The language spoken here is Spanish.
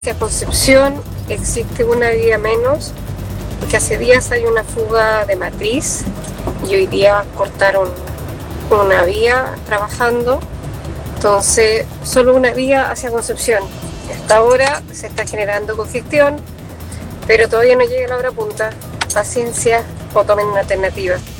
Hacia Concepción existe una vía menos, porque hace días hay una fuga de matriz y hoy día cortaron una vía trabajando, entonces solo una vía hacia Concepción. Hasta ahora se está generando congestión, pero todavía no llega la hora punta. Paciencia o tomen una alternativa.